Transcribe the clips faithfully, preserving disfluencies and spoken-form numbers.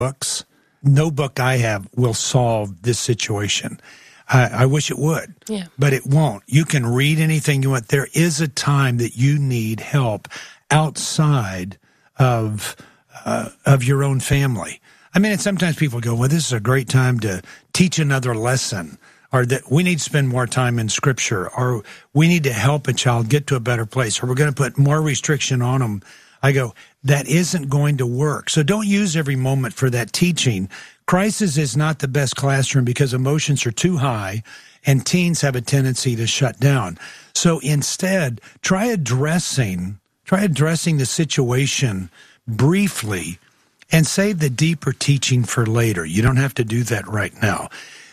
books. No book I have will solve this situation. I, I wish it would, yeah. but it won't. You can read anything you want. There is a time that you need help outside of uh, of your own family. I mean, and sometimes people go, well, this is a great time to teach another lesson, or that we need to spend more time in Scripture, or we need to help a child get to a better place, or we're going to put more restriction on them. I go, that isn't going to work. So don't use every moment for that teaching. Crisis is not the best classroom because emotions are too high and teens have a tendency to shut down. So instead, try addressing, try addressing the situation briefly and save the deeper teaching for later. You don't have to do that right now.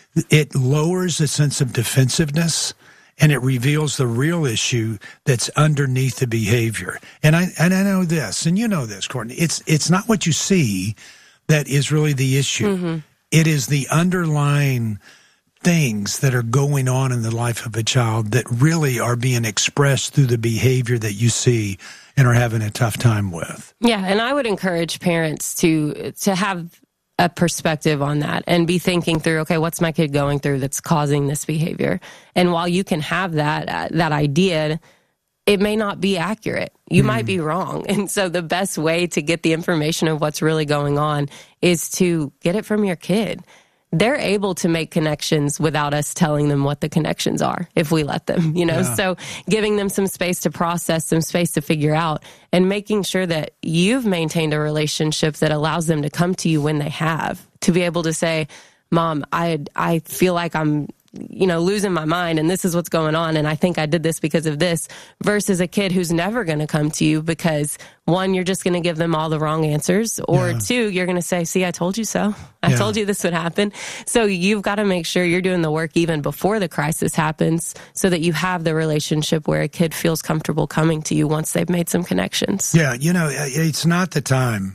It lowers a sense of defensiveness, and it reveals the real issue that's underneath the behavior. And I and I know this, and you know this, Courtney. It's it's not what you see that is really the issue. Mm-hmm. It is the underlying things that are going on in the life of a child that really are being expressed through the behavior that you see and are having a tough time with. Yeah, and I would encourage parents to to have a perspective on that and be thinking through, okay, what's my kid going through that's causing this behavior? And while you can have that uh, that idea, it may not be accurate. You mm. might be wrong. And so the best way to get the information of what's really going on is to get it from your kid. They're able to make connections without us telling them what the connections are if we let them, you know, yeah. So giving them some space to process, some space to figure out, and making sure that you've maintained a relationship that allows them to come to you when they have, to be able to say, Mom, I I feel like I'm, you know, losing my mind and this is what's going on and I think I did this because of this, versus a kid who's never going to come to you because, one, you're just going to give them all the wrong answers, or yeah. two, you're going to say, see, I told you so. I yeah. told you this would happen. So you've got to make sure you're doing the work even before the crisis happens so that you have the relationship where a kid feels comfortable coming to you once they've made some connections. Yeah, you know, it's not the time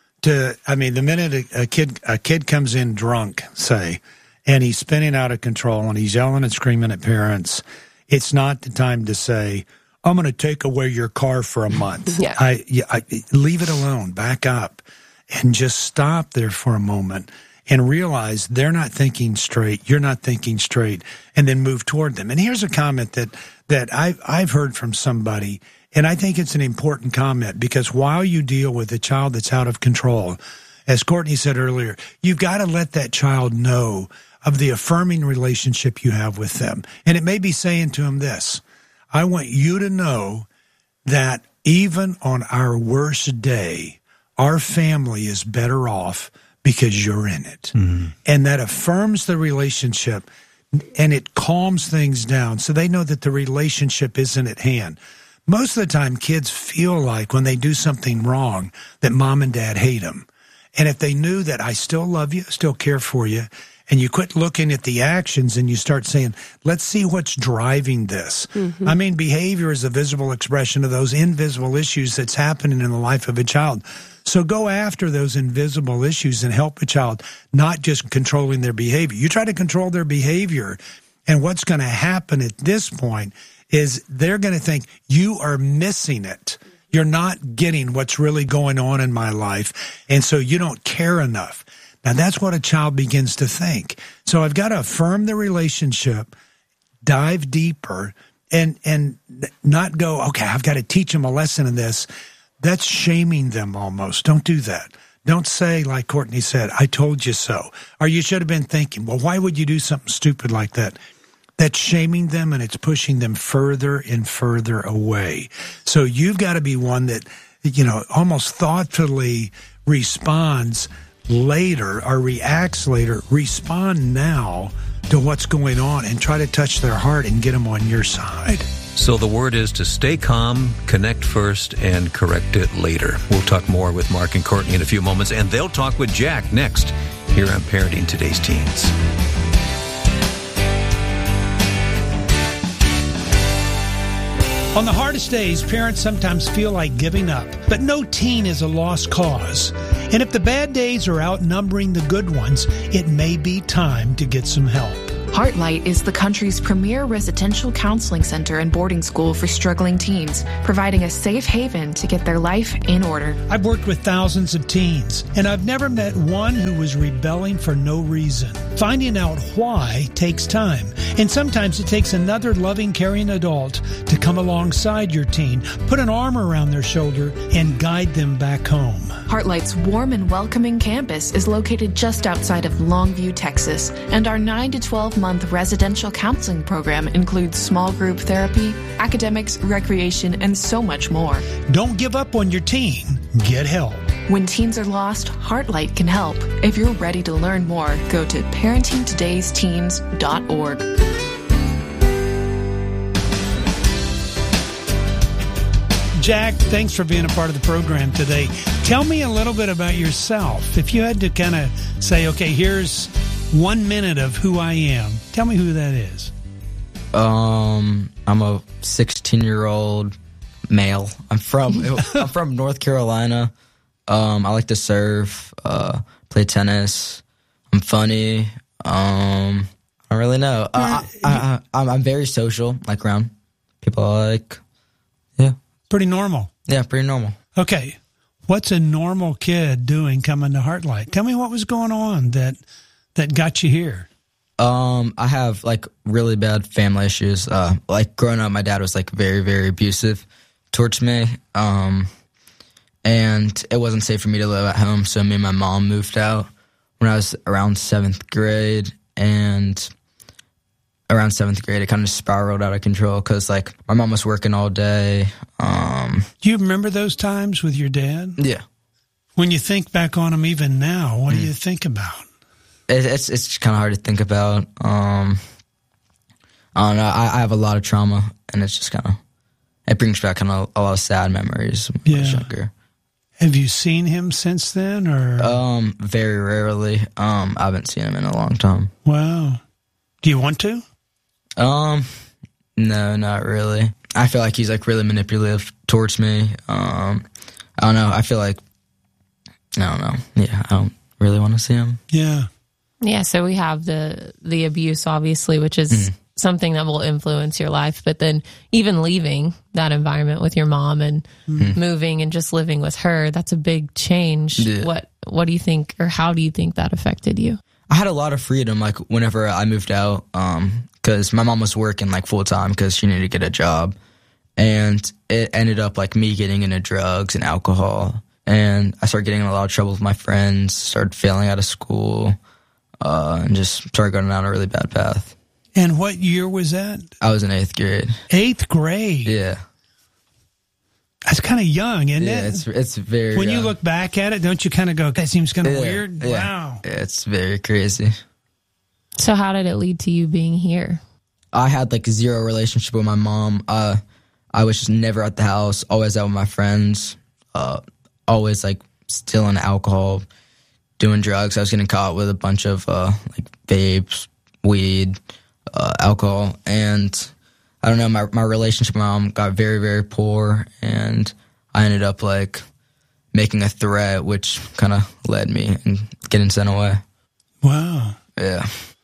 to, I mean, the minute a, a kid a kid comes in drunk, say, and he's spinning out of control and he's yelling and screaming at parents, it's not the time to say, I'm going to take away your car for a month. yeah. I, yeah, I leave it alone, back up, and just stop there for a moment and realize they're not thinking straight, you're not thinking straight, and then move toward them. And here's a comment that, that I've, I've heard from somebody, and I think it's an important comment, because while you deal with a child that's out of control, as Courtney said earlier, you've got to let that child know of the affirming relationship you have with them. And it may be saying to them this, I want you to know that even on our worst day, our family is better off because you're in it. Mm-hmm. And that affirms the relationship and it calms things down so they know that the relationship isn't at hand. Most of the time, kids feel like when they do something wrong that mom and dad hate them. And if they knew that I still love you, still care for you, and you quit looking at the actions and you start saying, let's see what's driving this. Mm-hmm. I mean, behavior is a visible expression of those invisible issues that's happening in the life of a child. So go after those invisible issues and help a child, not just controlling their behavior. You try to control their behavior, and what's going to happen at this point is they're going to think you are missing it. You're not getting what's really going on in my life, and so you don't care enough. Now, that's what a child begins to think. So I've got to affirm the relationship, dive deeper, and and not go, okay, I've got to teach them a lesson in this. That's shaming them almost. Don't do that. Don't say, like Courtney said, I told you so. Or you should have been thinking, well, why would you do something stupid like that? That's shaming them, and it's pushing them further and further away. So you've got to be one that, you know, almost thoughtfully responds later or reacts later. Respond now to what's going on and try to touch their heart and get them on your side. So the word is to stay calm, connect first, and correct it later. We'll talk more with Mark and Courtney in a few moments, and they'll talk with Jack next here on Parenting Today's Teens. On the hardest days, parents sometimes feel like giving up, but no teen is a lost cause. And if the bad days are outnumbering the good ones, it may be time to get some help. Heartlight is the country's premier residential counseling center and boarding school for struggling teens, providing a safe haven to get their life in order. I've worked with thousands of teens, and I've never met one who was rebelling for no reason. Finding out why takes time, and sometimes it takes another loving, caring adult to come alongside your teen, put an arm around their shoulder, and guide them back home. Heartlight's warm and welcoming campus is located just outside of Longview, Texas, and our nine to twelve month residential counseling program includes small group therapy, academics, recreation, and so much more. Don't give up on your teen. Get help. When teens are lost, Heartlight can help. If you're ready to learn more, go to parenting todays teens dot org. Jack, thanks for being a part of the program today. Tell me a little bit about yourself. If you had to kind of say, okay, here's one minute of who I am, tell me who that is. Um, I'm a sixteen-year-old male. I'm from I'm from North Carolina. Um, I like to surf, uh, play tennis. I'm funny. Um, I don't really know. Uh, I, I, I, I'm very social, like around people I like. Yeah. Pretty normal. Yeah, pretty normal. Okay. What's a normal kid doing coming to Heartlight? Tell me what was going on that that got you here. Um, I have like really bad family issues. Uh, like growing up, my dad was like very, very abusive towards me. Um, and it wasn't safe for me to live at home. So me and my mom moved out when I was around seventh grade, and around seventh grade, it kind of spiraled out of control because like my mom was working all day. Um, Do you remember those times with your dad? Yeah. When you think back on them even now, what mm. do you think about? It, it's it's kind of hard to think about. Um, I don't know. I, I have a lot of trauma, and it's just kind of, it brings back kind of a lot of sad memories when I was younger. Have you seen him since then, or? Um, very rarely. Um, I haven't seen him in a long time. Wow. Do you want to? Um, no, not really. I feel like he's like really manipulative towards me. Um, I don't know. I feel like, I don't know. Yeah, I don't really want to see him. Yeah. Yeah, so we have the the abuse, obviously, which is mm. something that will influence your life. But then even leaving that environment with your mom and mm. moving and just living with her, that's a big change. Yeah. What What do you think, or how do you think that affected you? I had a lot of freedom, like, whenever I moved out, um, because my mom was working, like, full-time because she needed to get a job. And it ended up, like, me getting into drugs and alcohol. And I started getting in a lot of trouble with my friends, started failing out of school, uh, and just started going down a really bad path. And what year was that? I was in eighth grade. Eighth grade? Yeah. That's kind of young, isn't yeah, it? It's it's very When young. you look back at it, don't you kind of go, that seems kind of yeah, weird? Yeah. Wow. Yeah, it's very crazy. So how did it lead to you being here? I had like zero relationship with my mom. Uh, I was just never at the house, always out with my friends, uh, always like stealing alcohol, doing drugs. I was getting caught with a bunch of uh, like vapes, weed, uh, alcohol, and I don't know, my my relationship with my mom got very, very poor, and I ended up like making a threat, which kind of led me and getting sent away. Wow. Yeah.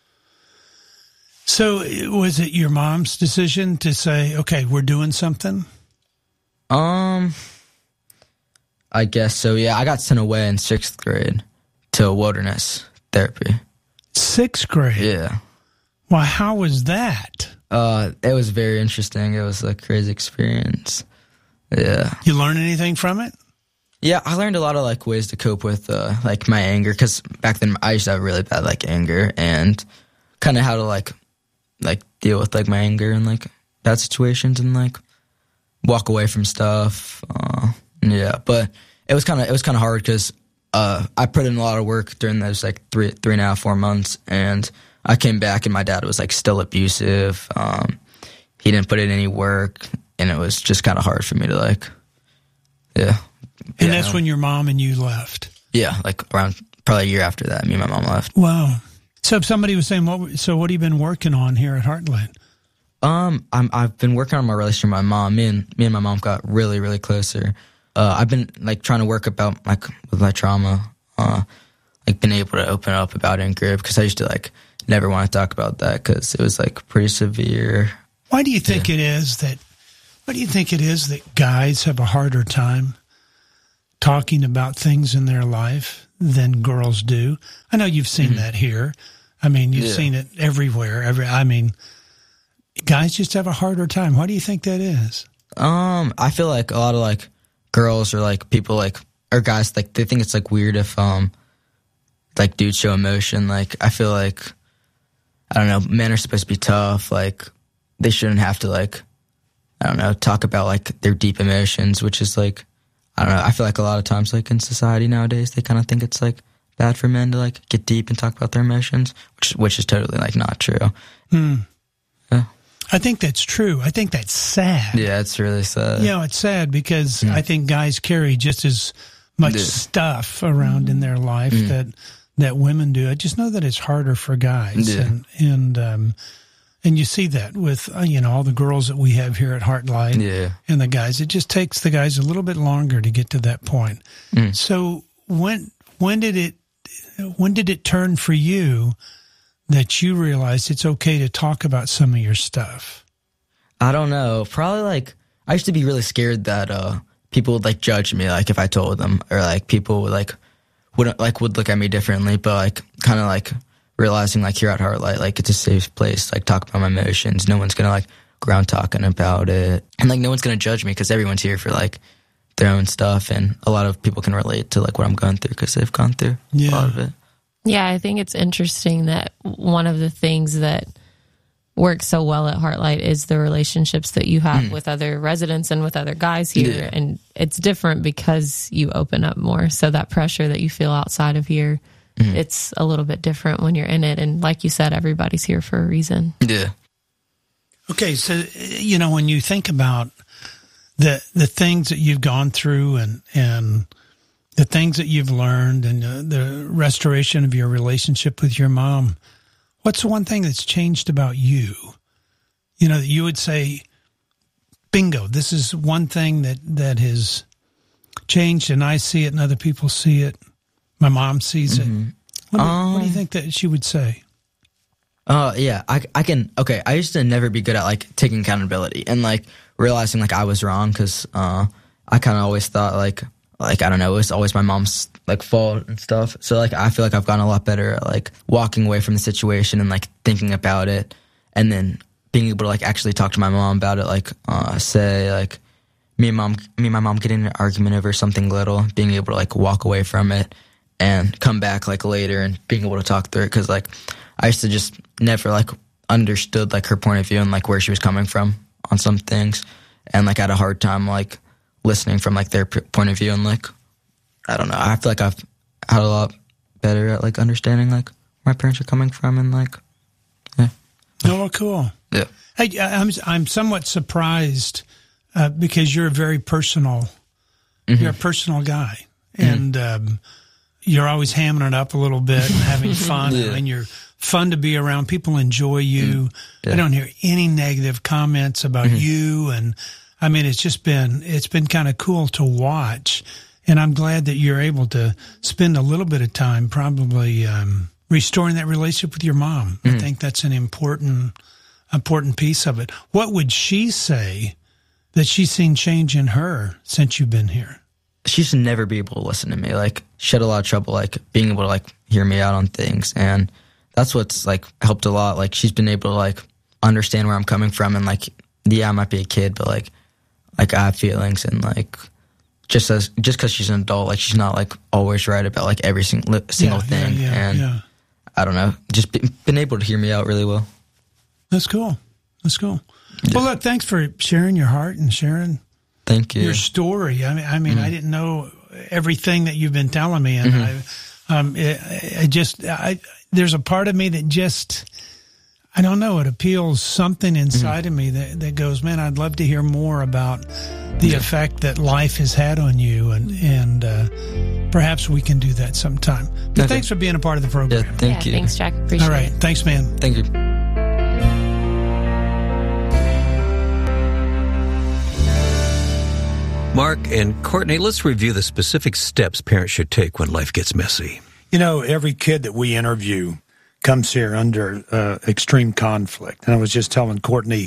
So was it your mom's decision to say, okay, we're doing something? Um, I guess so, yeah. I got sent away in sixth grade to wilderness therapy. Sixth grade? Yeah. Well, how was that? Uh, it was very interesting. It was a crazy experience. Yeah. You learn anything from it? Yeah, I learned a lot of like ways to cope with uh, like my anger, because back then I used to have really bad like anger, and kind of how to like like deal with like my anger and like bad situations and like walk away from stuff. Uh, yeah, but it was kind of it was kind of hard because uh, I put in a lot of work during those like three three and a half four months, and I came back and my dad was like still abusive. Um, he didn't put in any work, and it was just kind of hard for me to like, yeah. And yeah, that's when your mom and you left? Yeah, like around probably a year after that, me and my mom left. Wow. So if somebody was saying, "What? So what have you been working on here at Heartlight?" Um, I'm, I've been working on my relationship with my mom. Me and me and my mom got really, really closer. Uh, I've been like trying to work about like with my trauma. Uh, like been able to open up about it in group, because I used to like never want to talk about that because it was like pretty severe. Why do you think yeah. it is that? Why do you think it is that guys have a harder time talking about things in their life than girls do? I know you've seen mm-hmm. that here. I mean, you've yeah. seen it everywhere. Every, I mean, guys just have a harder time. Why do you think that is? Um, I feel like a lot of like girls or like people like or guys like they think it's like weird if um like dudes show emotion. Like I feel like I don't know, men are supposed to be tough. Like they shouldn't have to like I don't know talk about like their deep emotions, which is like I don't know. I feel like a lot of times like in society nowadays they kind of think it's like bad for men to like get deep and talk about their emotions, which which is totally like not true. Hmm. Yeah. I think that's true. I think that's sad. Yeah, it's really sad. You know, it's sad because mm. I think guys carry just as much yeah. stuff around in their life mm. that that women do. I just know that it's harder for guys, yeah. and and um, and you see that with uh, you know all the girls that we have here at Heartlight, yeah. and the guys. It just takes the guys a little bit longer to get to that point. Mm. So when when did it when did it turn for you that you realized it's okay to talk about some of your stuff? I don't know. Probably like I used to be really scared that uh, people would like judge me, like if I told them, or like people would like wouldn't like would look at me differently. But like kind of like realizing like here at Heartlight, like it's a safe place to like talk about my emotions. No one's gonna like go around talking about it, and like no one's gonna judge me because everyone's here for like their own stuff, and a lot of people can relate to like what I'm going through because they've gone through yeah. a lot of it. Yeah, I think it's interesting that one of the things that works so well at Heartlight is the relationships that you have mm. with other residents and with other guys here. Yeah. And it's different because you open up more. So that pressure that you feel outside of here, mm. it's a little bit different when you're in it. And like you said, everybody's here for a reason. Yeah. Okay, so, you know, when you think about the the things that you've gone through and and the things that you've learned and uh, the restoration of your relationship with your mom, what's the one thing that's changed about you? You know, that you would say, bingo, this is one thing that, that has changed and I see it and other people see it. My mom sees it. Mm-hmm. What, do, um, what do you think that she would say? Uh, yeah, I, I can, okay, I used to never be good at, like, taking accountability and, like, realizing, like, I was wrong because uh, I kind of always thought, like, like, I don't know, it was always my mom's, like, fault and stuff. So, like, I feel like I've gotten a lot better at, like, walking away from the situation and, like, thinking about it and then being able to, like, actually talk to my mom about it, like, uh, say, like, me and mom, me and my mom getting in an argument over something little, being able to, like, walk away from it and come back, like, later and being able to talk through it because, like, I used to just never, like, understood, like, her point of view and, like, where she was coming from on some things and, like, I had a hard time, like, listening from, like, their p- point of view and, like, I don't know. I feel like I've had a lot better at, like, understanding, like, where my parents are coming from and, like, yeah. Oh, cool. Yeah. Hey, I'm, I'm somewhat surprised uh, because you're a very personal, mm-hmm. you're a personal guy. Mm-hmm. And um, you're always hamming it up a little bit and having fun yeah. and you're fun to be around. People enjoy you. Yeah. I don't hear any negative comments about mm-hmm. you. And I mean, it's just been, it's been kind of cool to watch. And I'm glad that you're able to spend a little bit of time probably um, restoring that relationship with your mom. Mm-hmm. I think that's an important, important piece of it. What would she say that she's seen change in her since you've been here? She used to never be able to listen to me. Like, she had a lot of trouble, like, being able to, like, hear me out on things. And that's what's, like, helped a lot. Like, she's been able to, like, understand where I'm coming from. And, like, yeah, I might be a kid, but, like, like, I have feelings. And, like, just as just because she's an adult, like, she's not, like, always right about, like, every sing- single yeah, thing. Yeah, yeah, and yeah. I don't know, just be, been able to hear me out really well. That's cool. That's cool. Yeah. Well, look, thanks for sharing your heart and sharing Thank you. your story. I mean, I mean, mm-hmm. I didn't know everything that you've been telling me, and mm-hmm. I, um, it, I just, I, there's a part of me that just, I don't know, it appeals something inside mm-hmm. of me that, that goes, man, I'd love to hear more about the yeah. effect that life has had on you, and and uh, perhaps we can do that sometime. But okay. thanks for being a part of the program. Yeah, thank yeah, you. Thanks, Jack. Appreciate it. All right, it. Thanks, man. Thank you. Mark and Courtney, let's review the specific steps parents should take when life gets messy. You know, every kid that we interview comes here under uh, extreme conflict. And I was just telling Courtney,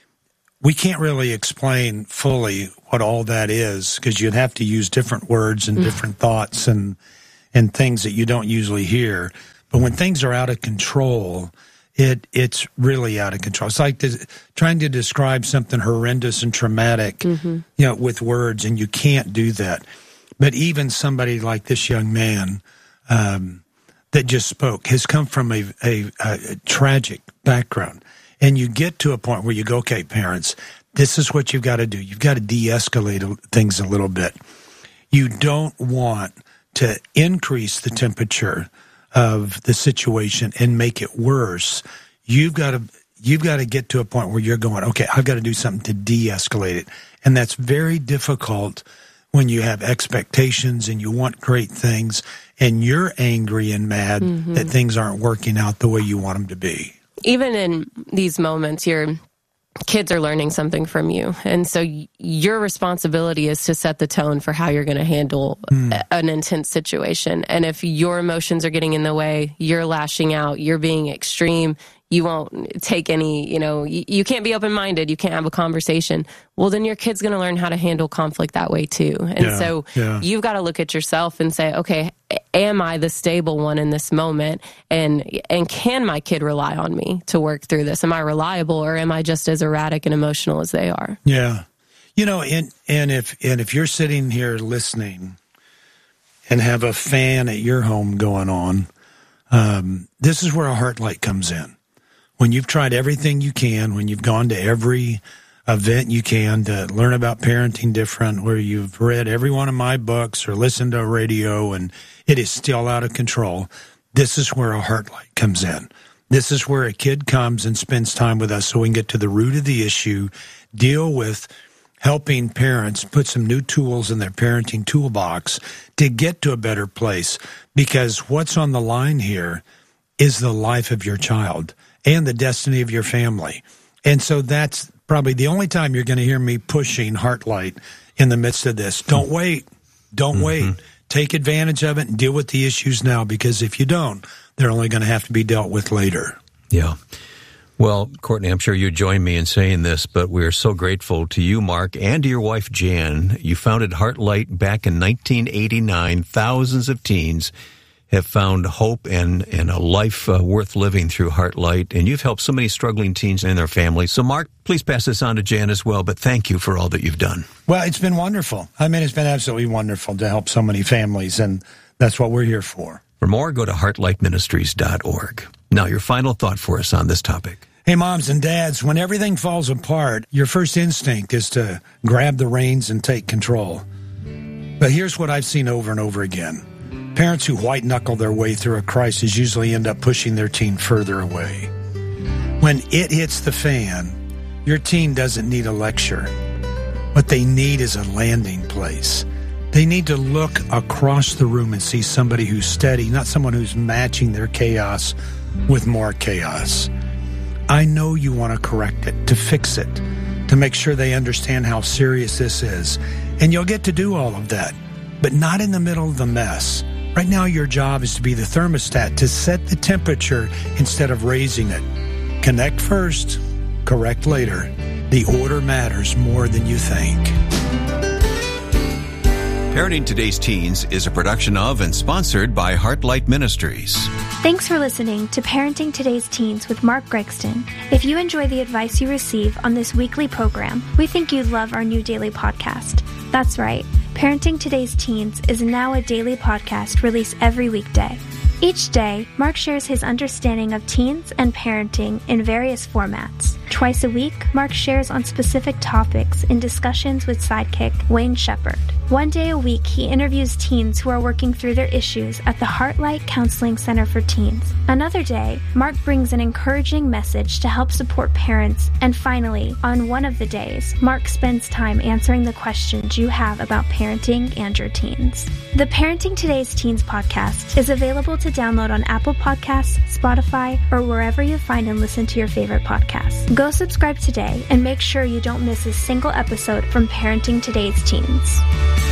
we can't really explain fully what all that is because you'd have to use different words and different thoughts and and things that you don't usually hear. But when things are out of control, it it's really out of control. It's like this, trying to describe something horrendous and traumatic, mm-hmm. you know, with words, and you can't do that. But even somebody like this young man um, that just spoke has come from a, a, a tragic background. And you get to a point where you go, okay, parents, this is what you've got to do. You've got to de-escalate things a little bit. You don't want to increase the temperature of the situation and make it worse. You've got to you've got to get to a point where you're going, okay, I've got to do something to de-escalate it. And that's very difficult when you have expectations and you want great things and you're angry and mad mm-hmm. that things aren't working out the way you want them to be. Even in these moments, your kids are learning something from you. And so your responsibility is to set the tone for how you're going to handle mm. an intense situation. And if your emotions are getting in the way, you're lashing out, you're being extreme, you won't take any, you know, you, you can't be open-minded, you can't have a conversation. Well, then your kid's going to learn how to handle conflict that way too. And yeah, so yeah. you've got to look at yourself and say, okay, am I the stable one in this moment? And and can my kid rely on me to work through this? Am I reliable, or am I just as erratic and emotional as they are? Yeah. You know, and, and if and if you're sitting here listening and have a fan at your home going on, um, this is where a Heartlight comes in. When you've tried everything you can, when you've gone to every event you can to learn about parenting different, where you've read every one of my books or listened to a radio and it is still out of control, this is where a Heartlight comes in. This is where a kid comes and spends time with us so we can get to the root of the issue, deal with helping parents put some new tools in their parenting toolbox to get to a better place. Because what's on the line here is the life of your child and the destiny of your family. And so that's probably the only time you're going to hear me pushing Heartlight in the midst of this. Don't wait. Don't mm-hmm. wait. Take advantage of it and deal with the issues now, because if you don't, they're only going to have to be dealt with later. Yeah. Well, Courtney, I'm sure you join me in saying this, but we're so grateful to you, Mark, and to your wife, Jan. You founded Heartlight back in nineteen eighty-nine. Thousands of teens have found hope and, and a life uh, worth living through Heartlight, and you've helped so many struggling teens and their families. So, Mark, please pass this on to Jan as well, but thank you for all that you've done. Well, it's been wonderful. I mean, it's been absolutely wonderful to help so many families, and that's what we're here for. For more, go to heartlight ministries dot org. Now, your final thought for us on this topic. Hey, moms and dads, when everything falls apart, your first instinct is to grab the reins and take control. But here's what I've seen over and over again. Parents who white-knuckle their way through a crisis usually end up pushing their teen further away. When it hits the fan, your teen doesn't need a lecture. What they need is a landing place. They need to look across the room and see somebody who's steady, not someone who's matching their chaos with more chaos. I know you want to correct it, to fix it, to make sure they understand how serious this is. And you'll get to do all of that, but not in the middle of the mess. Right now, your job is to be the thermostat, to set the temperature instead of raising it. Connect first, correct later. The order matters more than you think. Parenting Today's Teens is a production of and sponsored by Heartlight Ministries. Thanks for listening to Parenting Today's Teens with Mark Gregston. If you enjoy the advice you receive on this weekly program, we think you'd love our new daily podcast. That's right. Parenting Today's Teens is now a daily podcast released every weekday. Each day, Mark shares his understanding of teens and parenting in various formats. Twice a week, Mark shares on specific topics in discussions with sidekick Wayne Shepherd. One day a week, he interviews teens who are working through their issues at the Heartlight Counseling Center for Teens. Another day, Mark brings an encouraging message to help support parents. And finally, on one of the days, Mark spends time answering the questions you have about parenting and your teens. The Parenting Today's Teens podcast is available to download on Apple Podcasts, Spotify, or wherever you find and listen to your favorite podcasts. Go subscribe today and make sure you don't miss a single episode from Parenting Today's Teens.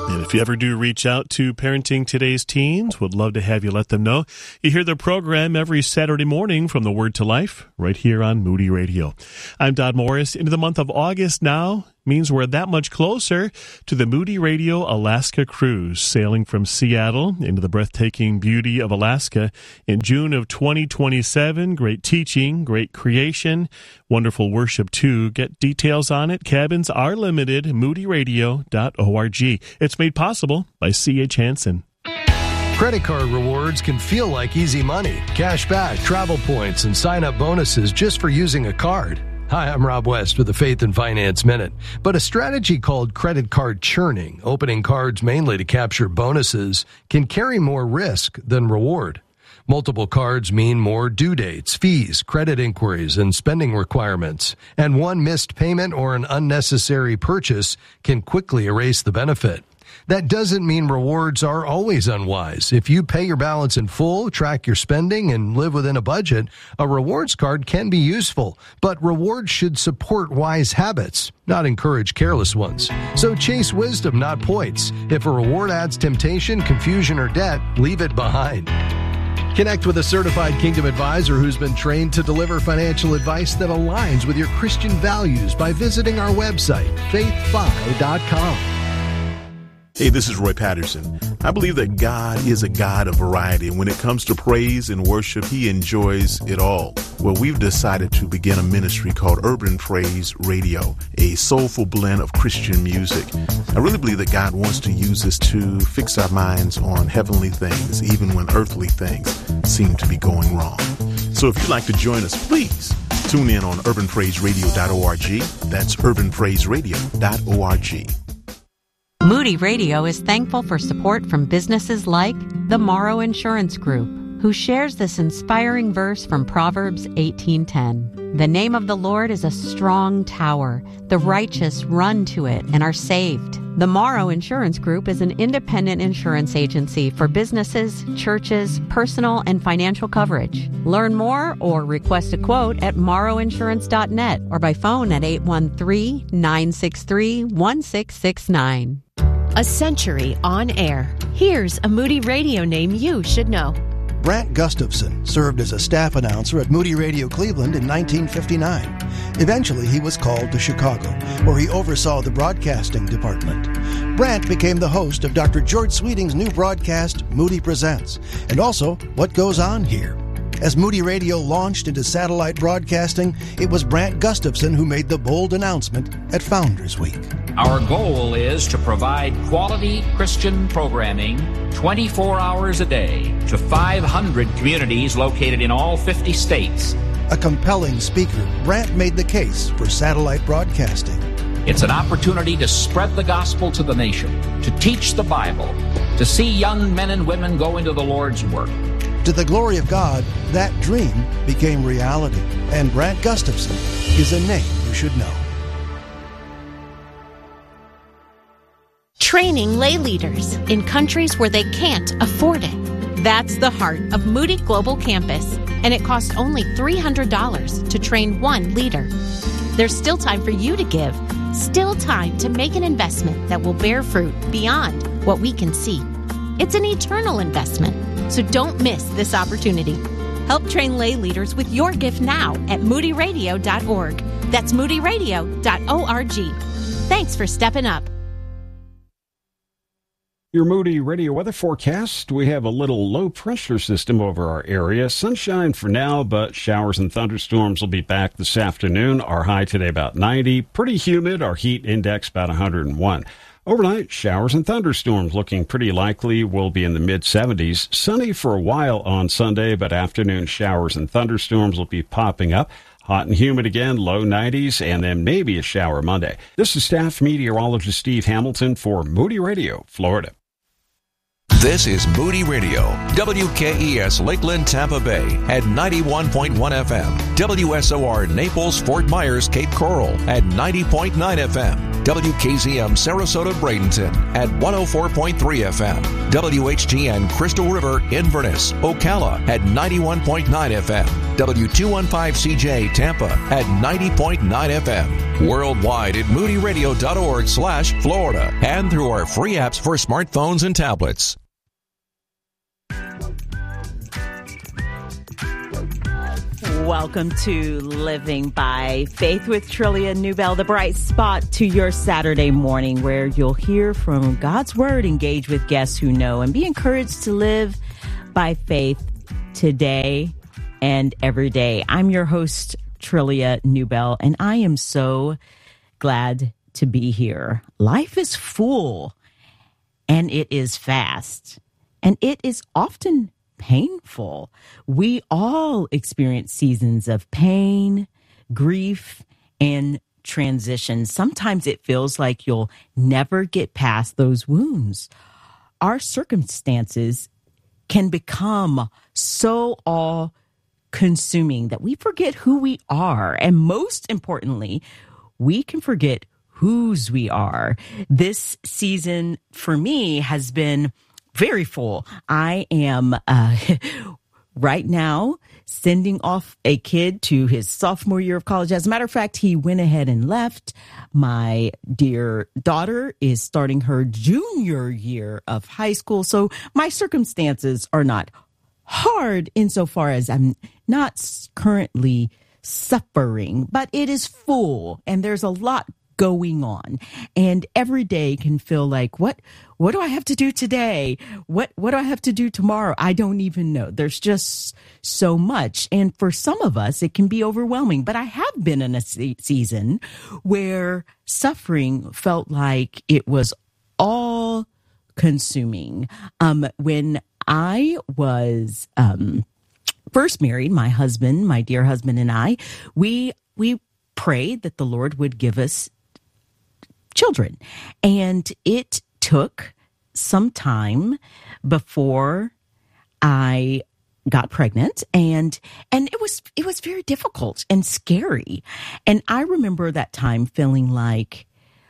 And if you ever do reach out to Parenting Today's Teens, would love to have you let them know. You hear the program every Saturday morning from the Word to Life, right here on Moody Radio. I'm Dodd Morris. Into the month of August now means we're that much closer to the Moody Radio Alaska Cruise, sailing from Seattle into the breathtaking beauty of Alaska in June of twenty twenty-seven. Great teaching, great creation, wonderful worship too. Get details on it. Cabins are limited. moody radio dot org. It's made possible by C H Hansen. Credit card rewards can feel like easy money. Cash back, travel points, and sign-up bonuses just for using a card. Hi, I'm Rob West with the Faith and Finance Minute. But a strategy called credit card churning, opening cards mainly to capture bonuses, can carry more risk than reward. Multiple cards mean more due dates, fees, credit inquiries, and spending requirements. And one missed payment or an unnecessary purchase can quickly erase the benefit. That doesn't mean rewards are always unwise. If you pay your balance in full, track your spending, and live within a budget, a rewards card can be useful. But rewards should support wise habits, not encourage careless ones. So chase wisdom, not points. If a reward adds temptation, confusion, or debt, leave it behind. Connect with a certified Kingdom advisor who's been trained to deliver financial advice that aligns with your Christian values by visiting our website, faith fi dot com. Hey, this is Roy Patterson. I believe that God is a God of variety, and when it comes to praise and worship, He enjoys it all. Well, we've decided to begin a ministry called Urban Praise Radio, a soulful blend of Christian music. I really believe that God wants to use us to fix our minds on heavenly things, even when earthly things seem to be going wrong. So if you'd like to join us, please tune in on urban praise radio dot org. That's urban praise radio dot org. Moody Radio is thankful for support from businesses like the Morrow Insurance Group, who shares this inspiring verse from Proverbs eighteen ten. The name of the Lord is a strong tower. The righteous run to it and are saved. The Morrow Insurance Group is an independent insurance agency for businesses, churches, personal and financial coverage. Learn more or request a quote at morrow insurance dot net or by phone at eight one three, nine six three, one six six nine. A century on air. Here's a Moody Radio name you should know. Brant Gustafson served as a staff announcer at Moody Radio Cleveland in nineteen fifty-nine. Eventually, he was called to Chicago, where he oversaw the broadcasting department. Brant became the host of Doctor George Sweeting's new broadcast, Moody Presents, and also What Goes On Here. As Moody Radio launched into satellite broadcasting, it was Brant Gustafson who made the bold announcement at Founders Week. Our goal is to provide quality Christian programming twenty-four hours a day to five hundred communities located in all fifty states. A compelling speaker, Brant made the case for satellite broadcasting. It's an opportunity to spread the gospel to the nation, to teach the Bible, to see young men and women go into the Lord's work. To the glory of God, that dream became reality. And Brant Gustafson is a name you should know. Training lay leaders in countries where they can't afford it. That's the heart of Moody Global Campus, and it costs only three hundred dollars to train one leader. There's still time for you to give, still time to make an investment that will bear fruit beyond what we can see. It's an eternal investment, so don't miss this opportunity. Help train lay leaders with your gift now at moody radio dot org. That's moody radio dot org. Thanks for stepping up. Your Moody Radio weather forecast. We have a little low pressure system over our area. Sunshine for now, but showers and thunderstorms will be back this afternoon. Our high today about ninety. Pretty humid. Our heat index about one hundred one. Overnight, showers and thunderstorms looking pretty likely. Will be in the mid seventies. Sunny for a while on Sunday, but afternoon showers and thunderstorms will be popping up. Hot and humid again, low nineties, and then maybe a shower Monday. This is staff meteorologist Steve Hamilton for Moody Radio, Florida. This is Moody Radio, W K E S Lakeland, Tampa Bay at ninety-one point one F M, W S O R Naples, Fort Myers, Cape Coral at ninety point nine F M, W K Z M Sarasota, Bradenton at one oh four point three F M, W H G N Crystal River, Inverness, Ocala at ninety-one point nine F M, W two fifteen C J Tampa at ninety point nine F M. Worldwide at moody radio dot org slash Florida and through our free apps for smartphones and tablets. Welcome to Living by Faith with Trillia Newbell, the bright spot to your Saturday morning, where you'll hear from God's Word, engage with guests who know, and be encouraged to live by faith today and every day. I'm your host, Trillia Newbell, and I am so glad to be here. Life is full, and it is fast, and it is often painful. We all experience seasons of pain, grief, and transition. Sometimes it feels like you'll never get past those wounds. Our circumstances can become so all-consuming that we forget who we are. And most importantly, we can forget whose we are. This season for me has been very full. I am uh, right now sending off a kid to his sophomore year of college. As a matter of fact, he went ahead and left. My dear daughter is starting her junior year of high school. So my circumstances are not hard insofar as I'm not currently suffering, but it is full and there's a lot going on, and every day can feel like, what what do I have to do today? What what do I have to do tomorrow? I don't even know. There's just so much, and for some of us it can be overwhelming. But I have been in a se- season where suffering felt like it was all consuming. Um, when I was um, first married, my husband, my dear husband, and I, we we prayed that the Lord would give us children. And it took some time before I got pregnant, and and it was it was very difficult and scary. And I remember that time feeling like,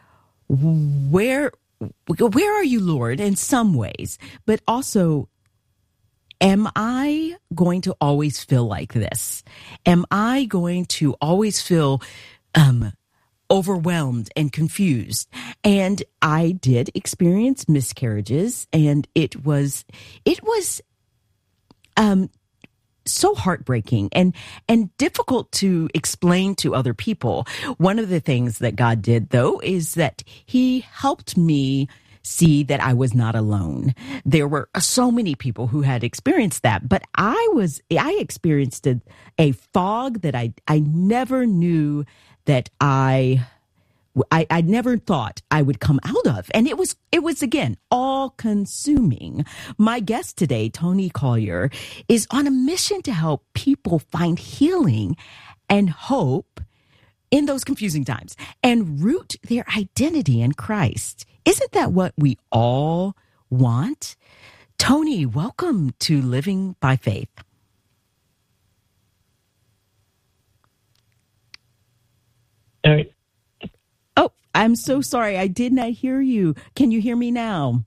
where where are you, Lord, in some ways, but also, am I going to always feel like this? Am I going to always feel um overwhelmed and confused? And I did experience miscarriages, and it was, it was, um, so heartbreaking and, and difficult to explain to other people. One of the things that God did, though, is that He helped me see that I was not alone. There were so many people who had experienced that, but I was, I experienced a, a fog that I, I never knew that I, I, I never thought I would come out of. And it was, it was again, all consuming. My guest today, Tony Collier, is on a mission to help people find healing and hope in those confusing times and root their identity in Christ. Isn't that what we all want? Tony, welcome to Living by Faith. All right. Oh, I'm so sorry. I did not hear you. Can you hear me now?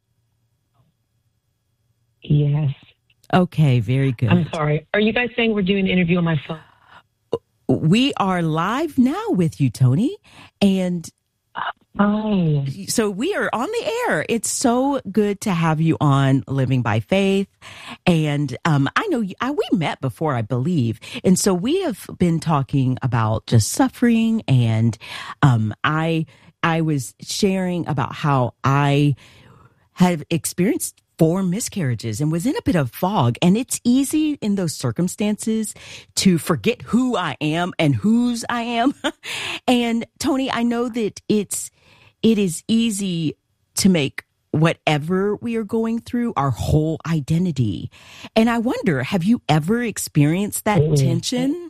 Yes. Okay, very good. I'm sorry. Are you guys saying we're doing an interview on my phone? We are live now with you, Tony. And oh. so we are on the air. It's so good to have you on Living by Faith. And um, I know you, I, we met before, I believe. And so we have been talking about just suffering. And um, I, I was sharing about how I have experienced four miscarriages and was in a bit of fog. And it's easy in those circumstances to forget who I am and whose I am. And Tony, I know that it's, it is easy to make whatever we are going through our whole identity. And I wonder, have you ever experienced that mm-hmm. tension?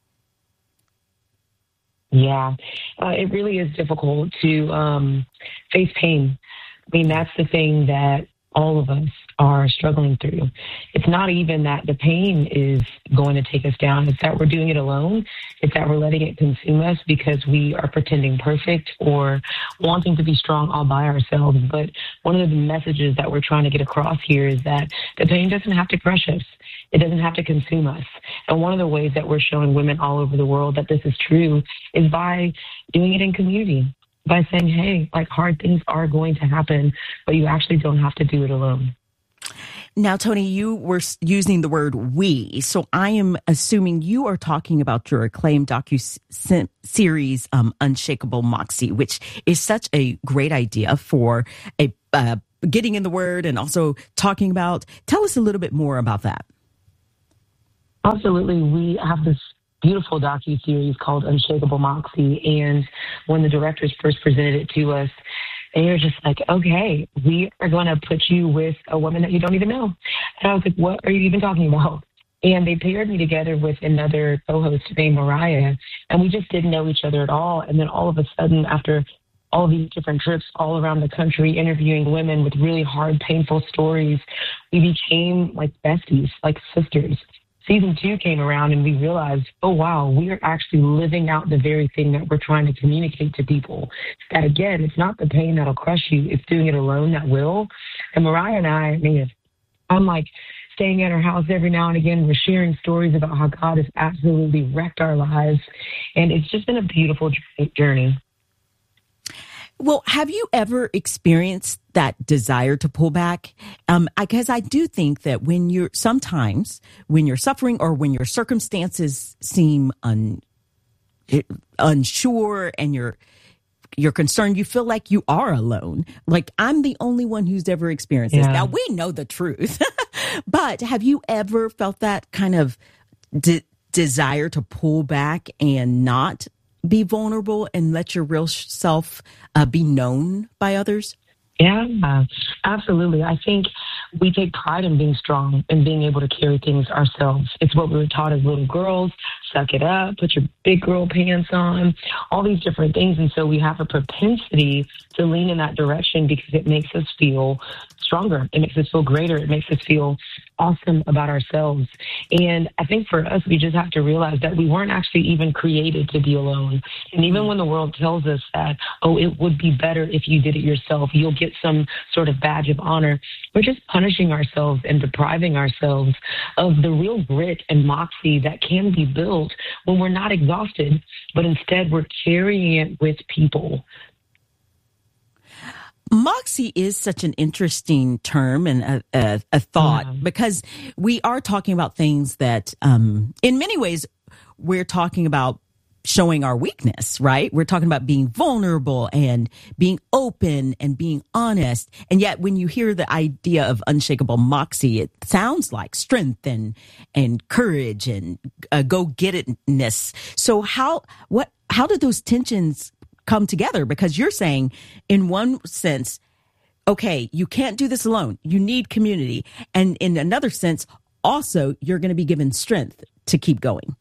Yeah, uh, it really is difficult to um, face pain. I mean, that's the thing that all of us are struggling through. It's not even that the pain is going to take us down. It's that we're doing it alone. It's that we're letting it consume us because we are pretending perfect or wanting to be strong all by ourselves. But one of the messages that we're trying to get across here is that the pain doesn't have to crush us. It doesn't have to consume us. And one of the ways that we're showing women all over the world that this is true is by doing it in community, by saying, hey, like hard things are going to happen, but you actually don't have to do it alone. Now, Toni, you were using the word we, so I am assuming you are talking about your acclaimed docu-series, um, Unshakable Moxie, which is such a great idea for a uh, getting in the Word and also talking about. Tell us a little bit more about that. Absolutely. We have this beautiful docu-series called Unshakable Moxie, and when the directors first presented it to us, they were just like, okay, we are going to put you with a woman that you don't even know. And I was like, what are you even talking about? And they paired me together with another co-host named Mariah, and we just didn't know each other at all. And then all of a sudden, after all these different trips all around the country, interviewing women with really hard, painful stories, we became like besties, like sisters. Season two came around and we realized, oh, wow, we are actually living out the very thing that we're trying to communicate to people. That, again, it's not the pain that'll crush you. It's doing it alone that will. And Mariah and I, man, I'm like staying at her house every now and again. We're sharing stories about how God has absolutely wrecked our lives. And it's just been a beautiful journey. Well, have you ever experienced that desire to pull back? Um, I guess I do think that when you're sometimes when you're suffering or when your circumstances seem un, unsure and you're you're concerned, you feel like you are alone. Like I'm the only one who's ever experienced this. Yeah. Now we know the truth, but have you ever felt that kind of de- desire to pull back and not be vulnerable and let your real self uh, be known by others? Yeah, absolutely. I think we take pride in being strong and being able to carry things ourselves. It's what we were taught as little girls. Suck it up, put your big girl pants on, all these different things. And so we have a propensity to lean in that direction because it makes us feel stronger. It makes us feel greater. It makes us feel awesome about ourselves. And I think for us, we just have to realize that we weren't actually even created to be alone. And even when the world tells us that, oh, it would be better if you did it yourself, you'll get some sort of badge of honor, we're just punishing ourselves and depriving ourselves of the real grit and moxie that can be built when we're not exhausted, but instead we're carrying it with people. Moxie is such an interesting term and a, a, a thought yeah. because we are talking about things that um, in many ways we're talking about showing our weakness, right? We're talking about being vulnerable and being open and being honest. And yet when you hear the idea of unshakable moxie, it sounds like strength and, and courage and uh, go-get-itness. So how, what, how do those tensions come together? Because you're saying in one sense, okay, you can't do this alone. You need community. And in another sense, also, you're going to be given strength to keep going.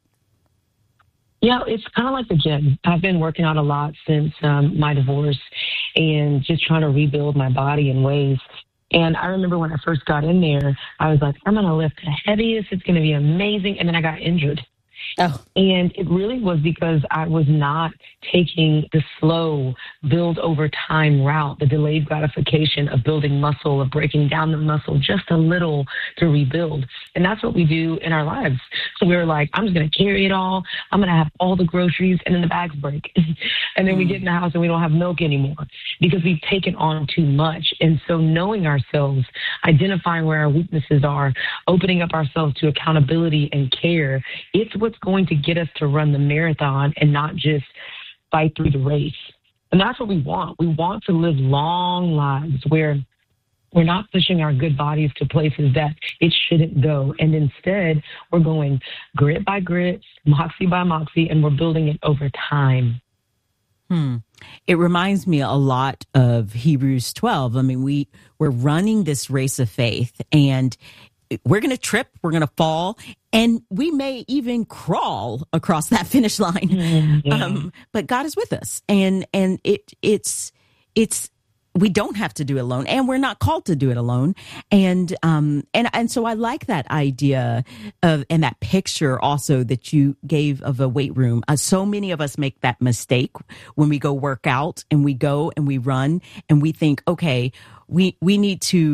Yeah, it's kind of like the gym. I've been working out a lot since um, my divorce and just trying to rebuild my body in ways. And I remember when I first got in there, I was like, I'm going to lift the heaviest. It's going to be amazing. And then I got injured. Oh. And it really was because I was not taking the slow build over time route, the delayed gratification of building muscle, of breaking down the muscle just a little to rebuild. And that's what we do in our lives. So we were like, I'm just going to carry it all. I'm going to have all the groceries and then the bags break. And then mm. we get in the house and we don't have milk anymore because we've taken on too much. And so knowing ourselves, identifying where our weaknesses are, opening up ourselves to accountability and care, it's what's going to get us to run the marathon and not just fight through the race. And that's what we want. We want to live long lives where we're not pushing our good bodies to places that it shouldn't go. And instead, we're going grit by grit, moxie by moxie, and we're building it over time. Hmm. It reminds me a lot of Hebrews twelve. I mean, we, we're running this race of faith, and we're going to trip, we're going to fall, and we may even crawl across that finish line. Mm-hmm. Um, but God is with us, and and it it's it's we don't have to do it alone, and we're not called to do it alone. And um and and so I like that idea of and that picture also that you gave of a weight room. Uh, so many of us make that mistake when we go work out and we go and we run and we think, okay, we we need to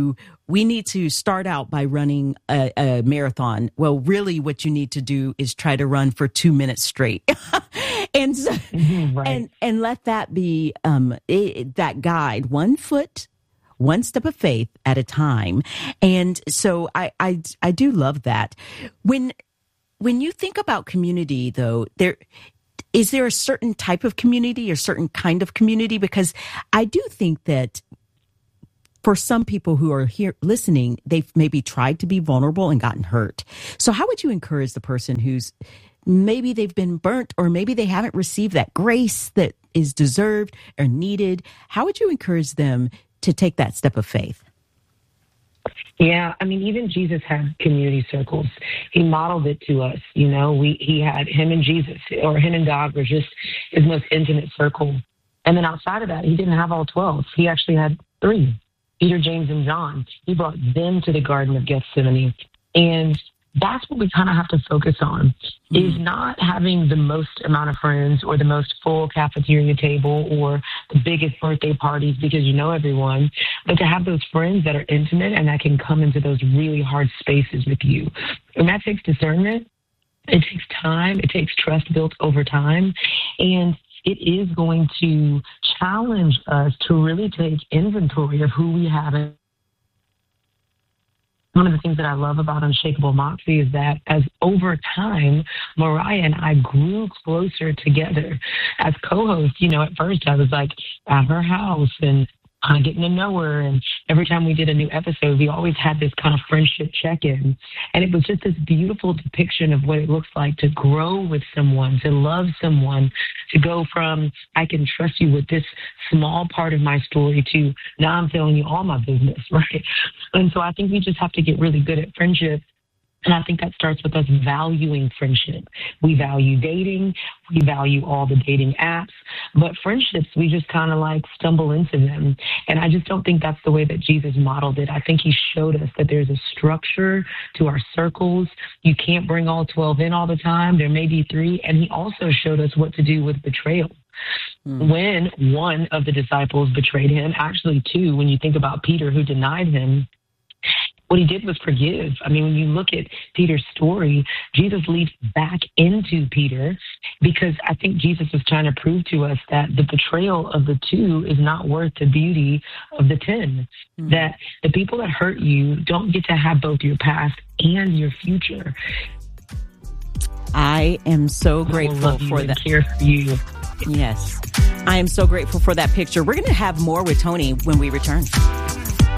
we need to start out by running a, a marathon. Well, really what you need to do is try to run for two minutes straight. and, so, mm-hmm, right. and, and let that be, um, it, that guide, one foot, one step of faith at a time. And so I, I, I do love that. When, when you think about community though, there, is there a certain type of community or certain kind of community? Because I do think that for some people who are here listening, they've maybe tried to be vulnerable and gotten hurt. So how would you encourage the person who's maybe they've been burnt or maybe they haven't received that grace that is deserved or needed? How would you encourage them to take that step of faith? Yeah, I mean, even Jesus had community circles. He modeled it to us. You know, we he had him and Jesus, or him and God were just his most intimate circle. And then outside of that, he didn't have all twelve. He actually had three, Peter, James, and John. He brought them to the Garden of Gethsemane. And that's what we kind of have to focus on, mm-hmm. is not having the most amount of friends or the most full cafeteria table or the biggest birthday parties because you know everyone, but to have those friends that are intimate and that can come into those really hard spaces with you. And that takes discernment. It takes time. It takes trust built over time. And it is going to challenge us to really take inventory of who we have. One of the things that I love about Unshakable Moxie is that as over time, Mariah and I grew closer together as co-hosts. You know, at first I was like at her house and kind of getting to know her. And every time we did a new episode, we always had this kind of friendship check-in. And it was just this beautiful depiction of what it looks like to grow with someone, to love someone, to go from, I can trust you with this small part of my story to now I'm telling you all my business, right? And so I think we just have to get really good at friendship. And I think that starts with us valuing friendship. We value dating. We value all the dating apps. But friendships, we just kind of like stumble into them. And I just don't think that's the way that Jesus modeled it. I think he showed us that there's a structure to our circles. You can't bring all twelve in all the time. There may be three. And he also showed us what to do with betrayal. Mm. When one of the disciples betrayed him, actually two, when you think about Peter who denied him, what he did was forgive. I mean, when you look at Peter's story, Jesus leads back into Peter because I think Jesus was trying to prove to us that the betrayal of the two is not worth the beauty of the ten. Mm-hmm. That the people that hurt you don't get to have both your past and your future. I am so grateful for that. Care for you. Yes. I am so grateful for that picture. We're going to have more with Tony when we return.